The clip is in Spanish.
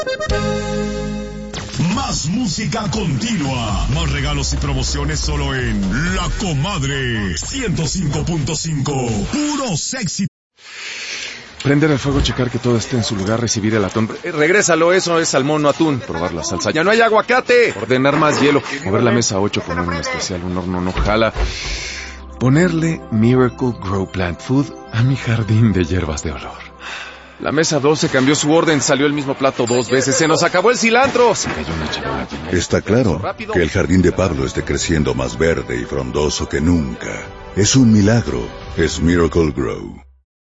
Más música continua, más regalos y promociones solo en La Comadre 105.5, puro sexy. Prender el fuego, checar que todo esté en su lugar, recibir el atún. Regrésalo, eso es salmón, no atún. Probar la salsa. ¡Ya no hay aguacate! Ordenar más hielo. Mover la mesa 8, poner un especial, un horno no jala. Ponerle Miracle Grow Plant Food a mi jardín de hierbas de olor. La mesa 12 cambió su orden, salió el mismo plato 2 veces. ¡Se nos acabó el cilantro! Se cayó una charola llena. Está claro que el jardín de Pablo esté creciendo más verde y frondoso que nunca. Es un milagro. Es Miracle Grow.